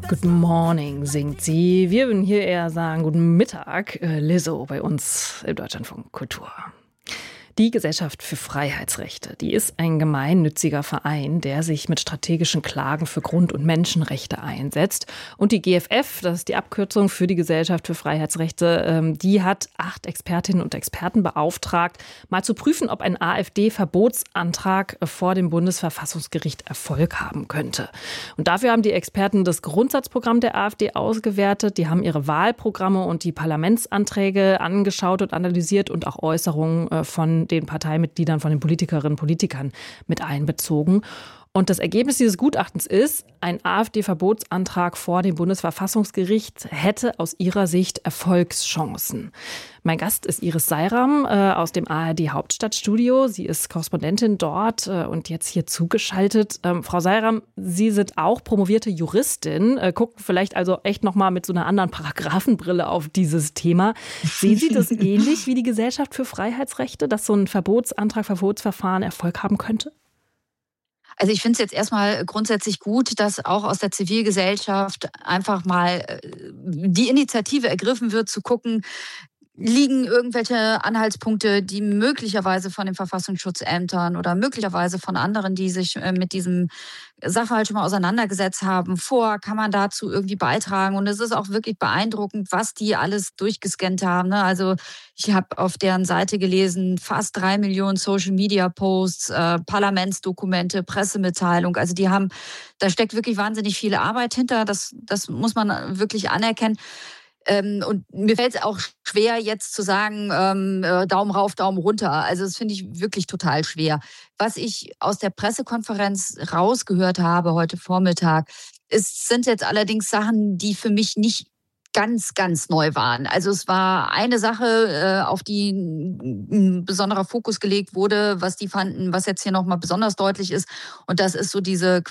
Good morning, singt sie. Wir würden hier eher sagen, guten Mittag, Lizzo bei uns im Deutschlandfunk Kultur. Die Gesellschaft für Freiheitsrechte, die ist ein gemeinnütziger Verein, der sich mit strategischen Klagen für Grund- und Menschenrechte einsetzt. Und die GFF, das ist die Abkürzung für die Gesellschaft für Freiheitsrechte, die hat 8 Expertinnen und Experten beauftragt, mal zu prüfen, ob ein AfD-Verbotsantrag vor dem Bundesverfassungsgericht Erfolg haben könnte. Und dafür haben die Experten das Grundsatzprogramm der AfD ausgewertet. Die haben ihre Wahlprogramme und die Parlamentsanträge angeschaut und analysiert und auch Äußerungen von den Parteimitgliedern, von den Politikerinnen und Politikern mit einbezogen. Und das Ergebnis dieses Gutachtens ist, ein AfD-Verbotsantrag vor dem Bundesverfassungsgericht hätte aus ihrer Sicht Erfolgschancen. Mein Gast ist Iris Seiram aus dem ARD-Hauptstadtstudio. Sie ist Korrespondentin dort und jetzt hier zugeschaltet. Frau Seiram, Sie sind auch promovierte Juristin, gucken vielleicht also echt nochmal mit so einer anderen Paragraphenbrille auf dieses Thema. Sehen Sie das ähnlich wie die Gesellschaft für Freiheitsrechte, dass so ein Verbotsverfahren Erfolg haben könnte? Also ich finde es jetzt erstmal grundsätzlich gut, dass auch aus der Zivilgesellschaft einfach mal die Initiative ergriffen wird, zu gucken, liegen irgendwelche Anhaltspunkte, die möglicherweise von den Verfassungsschutzämtern oder möglicherweise von anderen, die sich mit diesem Sachverhalt schon mal auseinandergesetzt haben, vor? Kann man dazu irgendwie beitragen? Und es ist auch wirklich beeindruckend, was die alles durchgescannt haben. Ne? Also ich habe auf deren Seite gelesen, fast 3 Millionen Social-Media-Posts, Parlamentsdokumente, Pressemitteilung. Also da steckt wirklich wahnsinnig viel Arbeit hinter. Das muss man wirklich anerkennen. Und mir fällt es auch schwer, jetzt zu sagen, Daumen rauf, Daumen runter. Also das finde ich wirklich total schwer. Was ich aus der Pressekonferenz rausgehört habe heute Vormittag, sind jetzt allerdings Sachen, die für mich nicht ganz, ganz neu waren. Also es war eine Sache, auf die ein besonderer Fokus gelegt wurde, was die fanden, was jetzt hier nochmal besonders deutlich ist. Und das ist so diese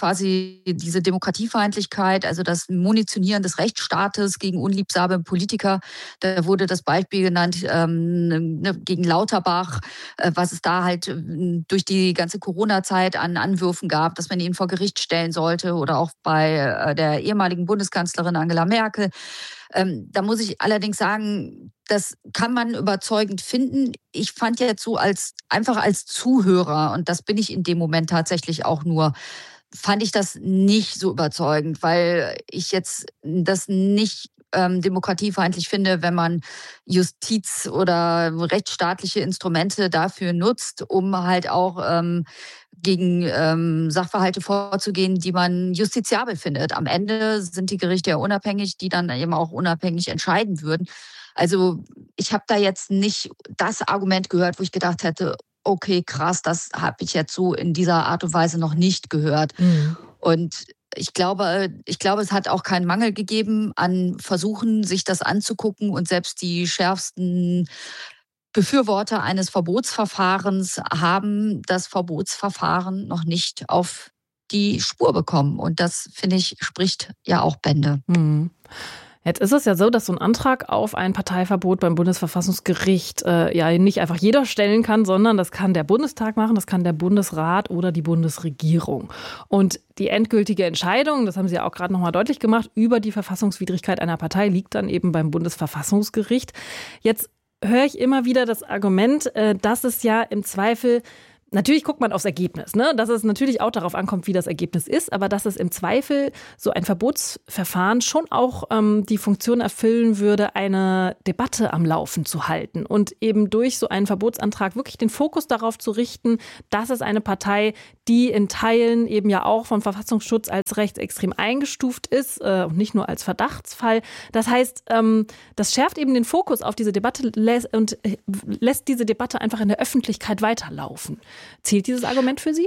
Demokratiefeindlichkeit, also das Munitionieren des Rechtsstaates gegen unliebsame Politiker. Da wurde das Beispiel genannt gegen Lauterbach, was es da halt durch die ganze Corona-Zeit an Anwürfen gab, dass man ihn vor Gericht stellen sollte, oder auch bei der ehemaligen Bundeskanzlerin Angela Merkel. Da muss ich allerdings sagen, das kann man überzeugend finden. Ich fand jetzt so einfach als Zuhörer, und das bin ich in dem Moment tatsächlich auch nur, fand ich das nicht so überzeugend, weil ich jetzt das nicht demokratiefeindlich finde, wenn man Justiz- oder rechtsstaatliche Instrumente dafür nutzt, um halt auch gegen Sachverhalte vorzugehen, die man justiziabel findet. Am Ende sind die Gerichte ja unabhängig, die dann eben auch unabhängig entscheiden würden. Also ich habe da jetzt nicht das Argument gehört, wo ich gedacht hätte, okay, krass, das habe ich jetzt so in dieser Art und Weise noch nicht gehört. Mhm. Und ich glaube, es hat auch keinen Mangel gegeben an Versuchen, sich das anzugucken, und selbst die schärfsten Befürworter eines Verbotsverfahrens haben das Verbotsverfahren noch nicht auf die Spur bekommen. Und das, finde ich, spricht ja auch Bände. Mhm. Jetzt ist es ja so, dass so ein Antrag auf ein Parteiverbot beim Bundesverfassungsgericht ja nicht einfach jeder stellen kann, sondern das kann der Bundestag machen, das kann der Bundesrat oder die Bundesregierung. Und die endgültige Entscheidung, das haben Sie ja auch gerade nochmal deutlich gemacht, über die Verfassungswidrigkeit einer Partei liegt dann eben beim Bundesverfassungsgericht. Jetzt höre ich immer wieder das Argument, dass es ja im Zweifel, natürlich guckt man aufs Ergebnis, ne? Dass es natürlich auch darauf ankommt, wie das Ergebnis ist, aber dass es im Zweifel so ein Verbotsverfahren schon auch die Funktion erfüllen würde, eine Debatte am Laufen zu halten und eben durch so einen Verbotsantrag wirklich den Fokus darauf zu richten, dass es eine Partei, die in Teilen eben ja auch vom Verfassungsschutz als rechtsextrem eingestuft ist und nicht nur als Verdachtsfall. Das heißt, das schärft eben den Fokus auf diese Debatte und lässt diese Debatte einfach in der Öffentlichkeit weiterlaufen. Zählt dieses Argument für Sie?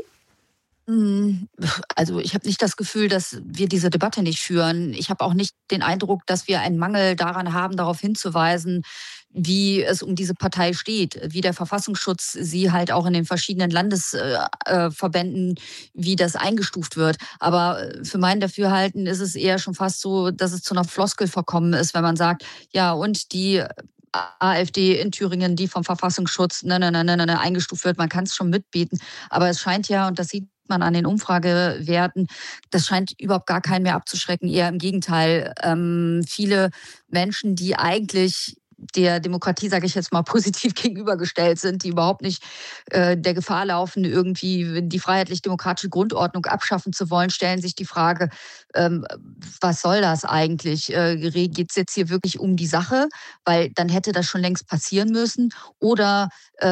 Also ich habe nicht das Gefühl, dass wir diese Debatte nicht führen. Ich habe auch nicht den Eindruck, dass wir einen Mangel daran haben, darauf hinzuweisen, wie es um diese Partei steht, wie der Verfassungsschutz sie halt auch in den verschiedenen Landesverbänden, wie das eingestuft wird. Aber für mein Dafürhalten ist es eher schon fast so, dass es zu einer Floskel verkommen ist, wenn man sagt, ja, und die AfD in Thüringen, die vom Verfassungsschutz eingestuft wird, man kann es schon mitbieten. Aber es scheint ja, und das sieht man an den Umfragewerten. Das scheint überhaupt gar keinen mehr abzuschrecken. Eher im Gegenteil. Viele Menschen, die eigentlich der Demokratie, sage ich jetzt mal, positiv gegenübergestellt sind, die überhaupt nicht der Gefahr laufen, irgendwie die freiheitlich-demokratische Grundordnung abschaffen zu wollen, stellen sich die Frage, was soll das eigentlich? Geht es jetzt hier wirklich um die Sache? Weil dann hätte das schon längst passieren müssen. Oder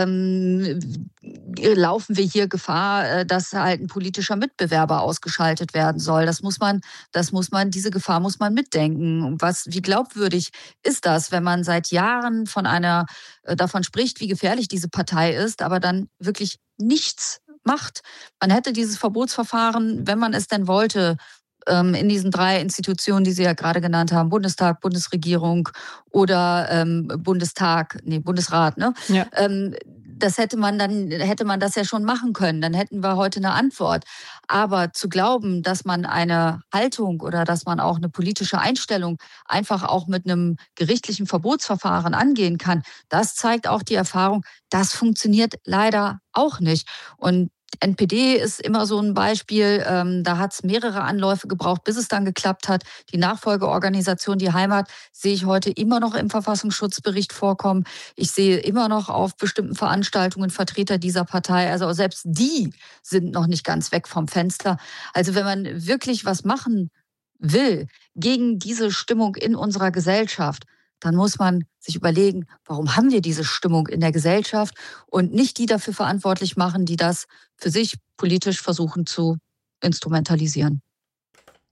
laufen wir hier Gefahr, dass halt ein politischer Mitbewerber ausgeschaltet werden soll? Diese Gefahr muss man mitdenken. Wie glaubwürdig ist das, wenn man seit Jahren davon spricht, wie gefährlich diese Partei ist, aber dann wirklich nichts macht? Man hätte dieses Verbotsverfahren, wenn man es denn wollte, in diesen 3 Institutionen, die Sie ja gerade genannt haben, Bundestag, Bundesregierung oder Bundesrat, ne? Ja. Hätte man das ja schon machen können. Dann hätten wir heute eine Antwort. Aber zu glauben, dass man eine Haltung oder dass man auch eine politische Einstellung einfach auch mit einem gerichtlichen Verbotsverfahren angehen kann, das zeigt auch die Erfahrung, das funktioniert leider auch nicht. Und NPD ist immer so ein Beispiel, da hat es mehrere Anläufe gebraucht, bis es dann geklappt hat. Die Nachfolgeorganisation Die Heimat sehe ich heute immer noch im Verfassungsschutzbericht vorkommen. Ich sehe immer noch auf bestimmten Veranstaltungen Vertreter dieser Partei. Also selbst die sind noch nicht ganz weg vom Fenster. Also wenn man wirklich was machen will gegen diese Stimmung in unserer Gesellschaft, dann muss man sich überlegen, warum haben wir diese Stimmung in der Gesellschaft und nicht die dafür verantwortlich machen, die das für sich politisch versuchen zu instrumentalisieren.